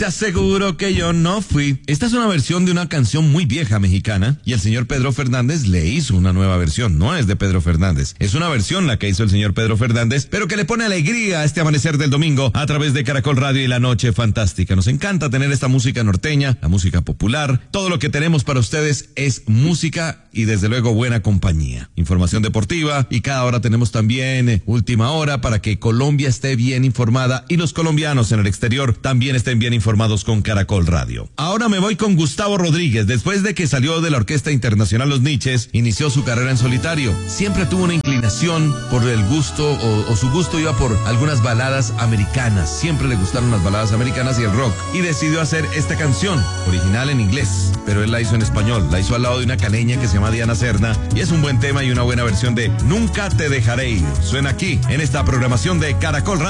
Te aseguro que yo no fui. Esta es una versión de una canción muy vieja mexicana y el señor Pedro Fernández le hizo una nueva versión. No es de Pedro Fernández, es una versión la que hizo el señor Pedro Fernández, pero que le pone alegría a este amanecer del domingo a través de Caracol Radio y La Noche Fantástica. Nos encanta tener esta música norteña, la música popular. Todo lo que tenemos para ustedes es música y desde luego buena compañía. Información deportiva y cada hora tenemos también última hora para que Colombia esté bien informada y los colombianos en el exterior también estén bien informados con Caracol Radio. Ahora me voy con Gustavo Rodríguez. Después de que salió de la Orquesta Internacional Los Niches, inició su carrera en solitario. Siempre tuvo una inclinación por el gusto o su gusto iba por algunas baladas americanas. Siempre le gustaron las baladas americanas y el rock. Y decidió hacer esta canción, original en inglés, pero él la hizo en español. La hizo al lado de una caleña que se llama Diana Serna y es un buen tema y una buena versión de Nunca te dejaré ir. Suena aquí en esta programación de Caracol Radio.